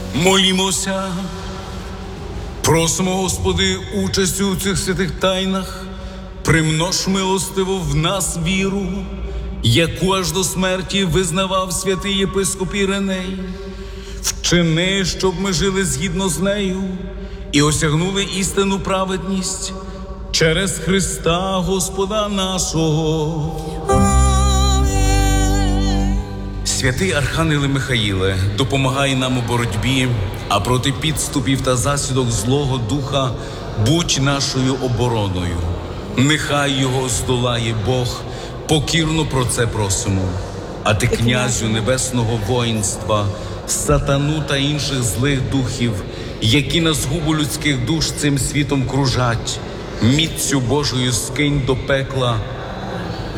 Молімося. Просимо, Господи, участі у цих святих тайнах, примнож милостиво в нас віру, яку аж до смерті визнавав святий єпископ Іриней. Вчини, щоб ми жили згідно з нею і осягнули істинну праведність через Христа Господа нашого. Святий Архангеле Михаїле, допомагай нам у боротьбі, а проти підступів та засідок злого духа будь нашою обороною. Нехай його здолає Бог, покірно про це просимо. А ти, князю небесного воїнства, сатану та інших злих духів, які на згубу людських душ цим світом кружать, міцю Божою скинь до пекла